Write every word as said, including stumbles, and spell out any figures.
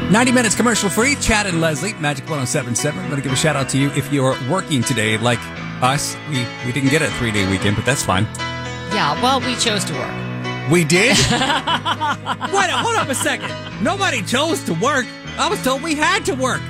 ninety minutes commercial free. Chad and Leslie, Magic ten seventy-seven. I'm going to give a shout out to you if you're working today like us. We, we didn't get a three-day weekend, but that's fine. Yeah, well, we chose to work. We did? Wait, hold up a second. Nobody chose to work. I was told we had to work.